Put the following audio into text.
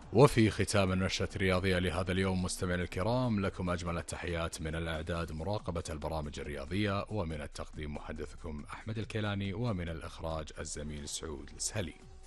وفي ختام النشرة الرياضية لهذا اليوم مستمعينا الكرام، لكم أجمل التحيات من الإعداد مراقبة البرامج الرياضية، ومن التقديم محدثكم أحمد الكيلاني، ومن الإخراج الزميل سعود السهلي.